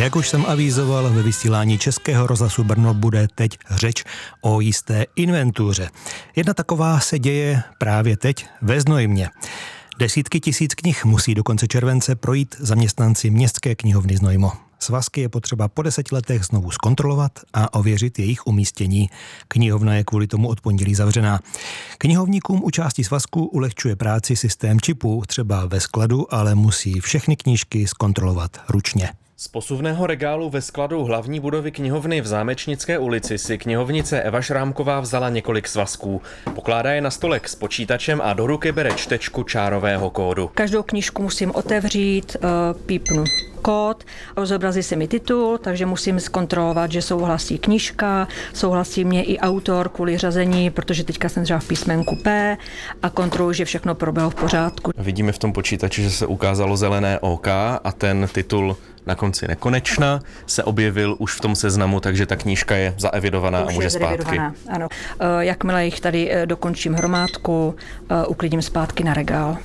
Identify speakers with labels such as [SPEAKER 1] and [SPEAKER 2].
[SPEAKER 1] Jak už jsem avízoval, ve vysílání Českého rozhlasu Brno bude teď řeč o jisté inventuře. Jedna taková se děje právě teď ve Znojmě. Desítky tisíc knih musí do konce července projít zaměstnanci Městské knihovny Znojmo. Svazky je potřeba po 10 letech znovu zkontrolovat a ověřit jejich umístění. Knihovna je kvůli tomu od pondělí zavřená. Knihovníkům u části svazku ulehčuje práci systém čipů, třeba ve skladu, ale musí všechny knížky zkontrolovat ručně.
[SPEAKER 2] Z posuvného regálu ve skladu hlavní budovy knihovny v Zámečnické ulici si knihovnice Eva Šrámková vzala několik svazků. Pokládá je na stolek s počítačem a do ruky bere čtečku čárového kódu.
[SPEAKER 3] Každou knížku musím otevřít, pípnu kód, zobrazí se mi titul, takže musím zkontrolovat, že souhlasí knížka, souhlasí mě i autor kvůli řazení, protože teďka jsem třeba v písmenku P a kontroluji, že všechno proběhlo v pořádku.
[SPEAKER 2] Vidíme v tom počítači, že se ukázalo zelené OK a ten titul na konci nekonečna se objevil už v tom seznamu, takže ta knížka je zaevidovaná a může zpátky.
[SPEAKER 3] Ano. Jakmile jich tady dokončím hromádku, uklidím zpátky na regál.